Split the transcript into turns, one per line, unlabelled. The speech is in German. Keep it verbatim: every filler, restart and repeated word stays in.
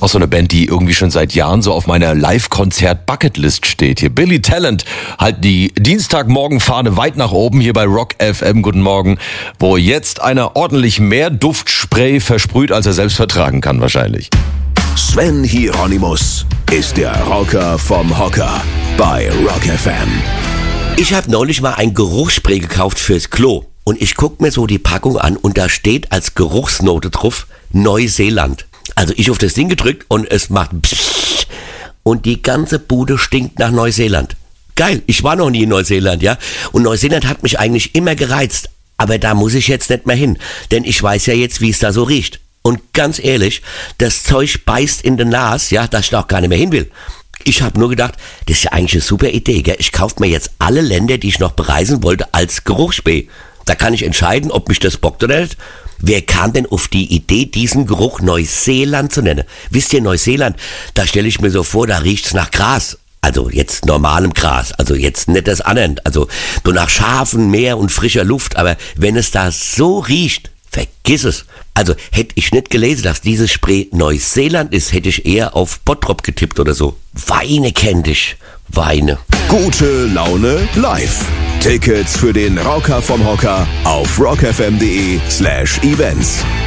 Auch so eine Band, die irgendwie schon seit Jahren so auf meiner Live-Konzert-Bucketlist steht. Hier Billy Talent, halt die Dienstagmorgenfahne weit nach oben hier bei Rock F M. Guten Morgen, wo jetzt einer ordentlich mehr Duftspray versprüht, als er selbst vertragen kann wahrscheinlich.
Sven Hieronymus ist der Rocker vom Hocker bei Rock F M.
Ich habe neulich mal ein Geruchsspray gekauft fürs Klo. Und ich guck mir so die Packung an und da steht als Geruchsnote drauf Neuseeland. Also ich auf das Ding gedrückt und es macht pssst und die ganze Bude stinkt nach Neuseeland. Geil, ich war noch nie in Neuseeland, ja. Und Neuseeland hat mich eigentlich immer gereizt. Aber da muss ich jetzt nicht mehr hin, denn ich weiß ja jetzt, wie es da so riecht. Und ganz ehrlich, das Zeug beißt in den Nas, ja, dass ich da auch gar nicht mehr hin will. Ich habe nur gedacht, das ist ja eigentlich eine super Idee, gell? Ich kaufe mir jetzt alle Länder, die ich noch bereisen wollte, als Geruchsspray. Da kann ich entscheiden, ob mich das bockt oder nicht. Wer kam denn auf die Idee, diesen Geruch Neuseeland zu nennen? Wisst ihr, Neuseeland, da stelle ich mir so vor, da riecht's nach Gras. Also jetzt normalem Gras, also jetzt nicht das andere, also nur nach Schafen, Meer und frischer Luft. Aber wenn es da so riecht, vergiss es. Also hätte ich nicht gelesen, dass dieses Spray Neuseeland ist, hätte ich eher auf Bottrop getippt oder so. Weine kenn dich, Weine.
Gute Laune live. Tickets für den Rocker vom Hocker auf rockfm.de slash events.